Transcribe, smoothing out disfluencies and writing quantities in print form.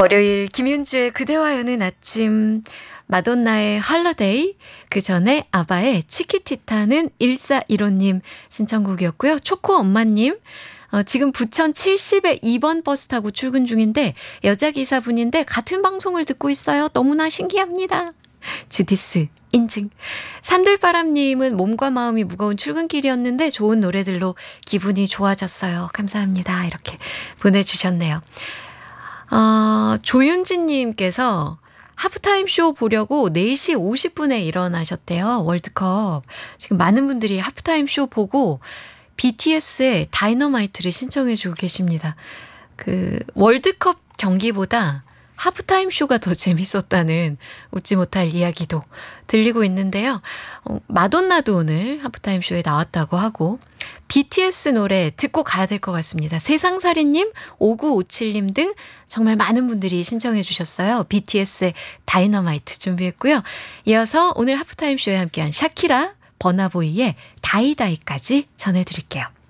월요일 김윤주의 그대와 여는 아침, 마돈나의 헐러데이, 그 전에 아바의 치키티타는 1415님 신청곡이었고요. 초코 엄마님, 지금 부천 70에 2번 버스 타고 출근 중인데 여자 기사분인데 같은 방송을 듣고 있어요. 너무나 신기합니다. 주디스 인증. 산들바람님은 몸과 마음이 무거운 출근길이었는데 좋은 노래들로 기분이 좋아졌어요. 감사합니다. 이렇게 보내주셨네요. 조윤진님께서 하프타임 쇼 보려고 4시 50분에 일어나셨대요. 월드컵. 지금 많은 분들이 하프타임 쇼 보고 BTS의 다이너마이트를 신청해 주고 계십니다. 그 월드컵 경기보다 하프타임 쇼가 더 재밌었다는 웃지 못할 이야기도 들리고 있는데요. 마돈나도 오늘 하프타임 쇼에 나왔다고 하고 BTS 노래 듣고 가야 될 것 같습니다. 세상살이님, 5957님 등 정말 많은 분들이 신청해 주셨어요. BTS의 다이너마이트 준비했고요. 이어서 오늘 하프타임 쇼에 함께한 샤키라, 버나보이의 다이다이까지 전해드릴게요.